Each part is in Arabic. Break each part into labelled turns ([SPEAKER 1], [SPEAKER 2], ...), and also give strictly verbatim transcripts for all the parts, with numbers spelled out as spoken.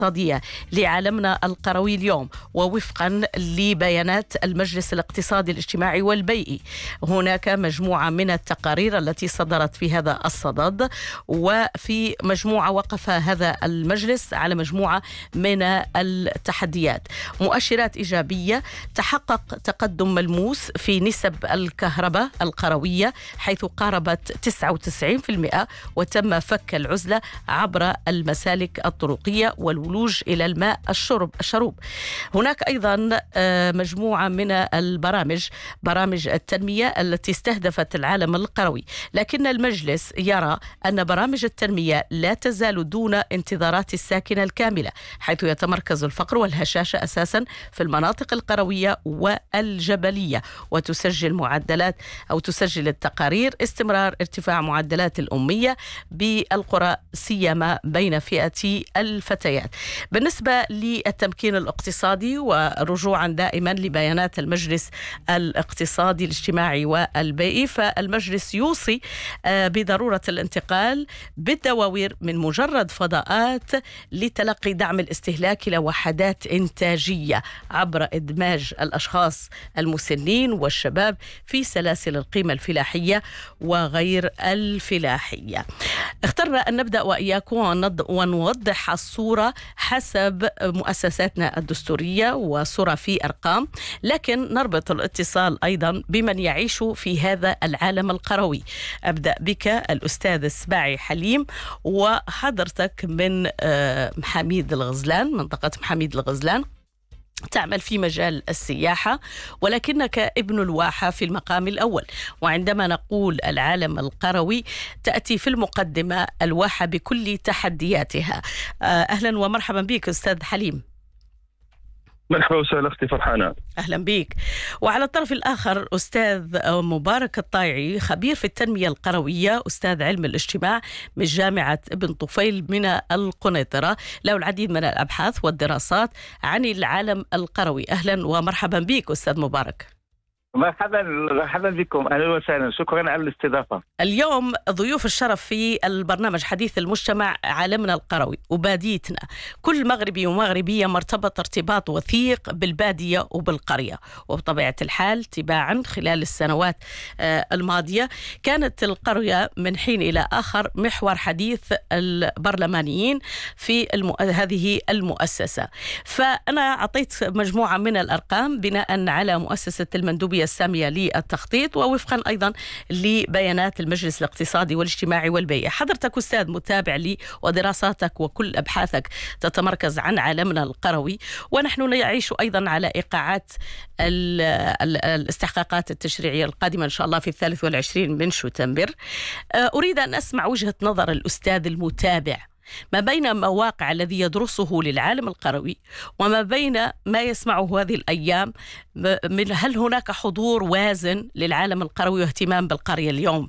[SPEAKER 1] الاقتصادية لعالمنا القروي اليوم، ووفقا لبيانات المجلس الاقتصادي الاجتماعي والبيئي هناك مجموعة من التقارير التي صدرت في هذا الصدد، وفي مجموعة وقف هذا المجلس على مجموعة من التحديات. مؤشرات إيجابية: تحقق تقدم ملموس في نسب الكهرباء القروية حيث قاربت تسعة وتسعين بالمئة، وتم فك العزلة عبر المسالك الطرقية والولوج إلى الماء الشرب الشروب. هناك أيضا مجموعة من البرامج برامج التنمية التي استهدفت العالم القروي، لكن المجلس يرى أن برامج التنمية لا تزال دون انتظارات الساكنة الكاملة، حيث يتمركز الفقر والهشاشة أساسا في المناطق القروية والجبلية، وتسجل معدلات أو تسجل التقارير استمرار ارتفاع معدلات الأمية بالقرى سيما بين فئة الفتيات. بالنسبة للتمكين الاقتصادي ورجوعا دائما لبيانات المجلس الاقتصادي الاجتماعي والبيئي، فالمجلس يوصي بضرورة الانتقال بالدواوير من مجرد فضاءات لتلقي دعم الاستهلاك إلى وحدات إنتاجية عبر إدماج الأشخاص المسنين والشباب في سلاسل القيمة الفلاحية وغير الفلاحية. اخترنا أن نبدأ وإياكم ونوضح الصورة حسب مؤسساتنا الدستورية وصورة في أرقام، لكن نربط الاتصال أيضا بمن يعيش في هذا العالم القروي. أبدأ بك الأستاذ السباعي حليم، وحضرتك من محاميد الغزلان، منطقة محاميد الغزلان، تعمل في مجال السياحة ولكنك ابن الواحة في المقام الأول. وعندما نقول العالم القروي تأتي في المقدمة الواحة بكل تحدياتها. أهلا ومرحبا بك أستاذ حليم.
[SPEAKER 2] مرحبا وسهلا أختي فرحانة.
[SPEAKER 1] أهلا بك. وعلى الطرف الآخر أستاذ مبارك الطايعي، خبير في التنمية القروية، أستاذ علم الاجتماع من جامعة ابن طفيل من القنيطرة، له العديد من الأبحاث والدراسات عن العالم القروي. أهلا ومرحبا بك أستاذ مبارك.
[SPEAKER 2] مرحبا مرحبا بكم، اهلا وسهلا، شكرا على الاستضافه.
[SPEAKER 1] اليوم ضيوف الشرف في البرنامج حديث المجتمع عالمنا القروي وباديتنا. كل مغربي ومغربيه مرتبط ارتباط وثيق بالباديه وبالقريه، وبطبيعه الحال تباعا خلال السنوات الماضيه كانت القريه من حين الى اخر محور حديث البرلمانيين في المو... هذه المؤسسه. فانا اعطيت مجموعه من الارقام بناء على مؤسسه المندوبيه السامية للتخطيط، ووفقا أيضا لبيانات المجلس الاقتصادي والاجتماعي والبيئي. حضرتك أستاذ متابع لي ودراساتك وكل أبحاثك تتمركز عن عالمنا القروي، ونحن نعيش أيضا على إيقاعات الاستحقاقات التشريعية القادمة إن شاء الله في الثالث والعشرين من شتنبر. أريد أن أسمع وجهة نظر الأستاذ المتابع ما بين مواقع الذي يدرسه للعالم القروي وما بين ما يسمعه هذه الأيام. هل هناك حضور وازن للعالم القروي واهتمام بالقرية اليوم؟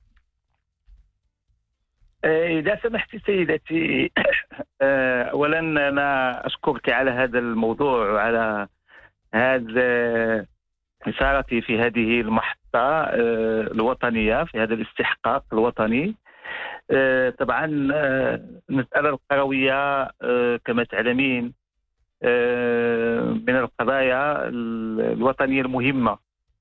[SPEAKER 2] إذا سمحت سيدتي، أولا أنا أشكرك على هذا الموضوع وعلى هذا إثارتي في هذه المحطة الوطنية، في هذا الاستحقاق الوطني. طبعا المسألة القروية كما تعلمين من القضايا الوطنية المهمة،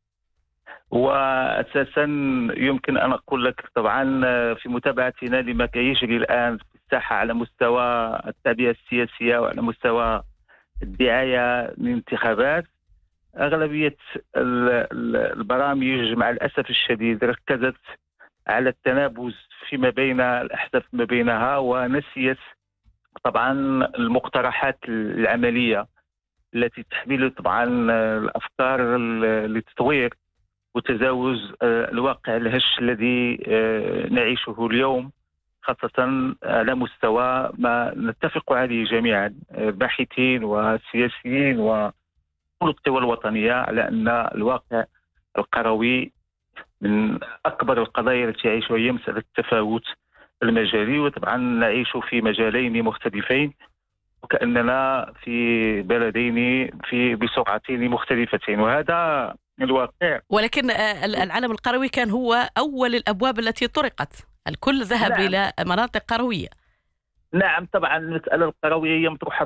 [SPEAKER 2] وأساسا يمكن أن أقول لك طبعا في متابعتنا لما يجري الآن في الساحة على مستوى التعبئة السياسية وعلى مستوى الدعاية للانتخابات، أغلبية البرامج مع الأسف الشديد ركزت على التنابز فيما بين الأحزاب ما بينها، ونسيت طبعا المقترحات العملية التي تحمل طبعا الأفكار لتطوير وتجاوز الواقع الهش الذي نعيشه اليوم، خاصة على مستوى ما نتفق عليه جميعا باحثين وسياسيين وكل القوى الوطنية، على أن الواقع القروي من أكبر القضايا التي يعيشها هي مسألة التفاوت المجالي، وطبعا نعيش في مجالين مختلفين وكأننا في بلدين في بسرعتين مختلفتين، وهذا الواقع.
[SPEAKER 1] ولكن العالم القروي كان هو أول الأبواب التي طرقت، الكل ذهب نعم. إلى مناطق قروية.
[SPEAKER 2] نعم طبعا المسألة القروية هي مطروحة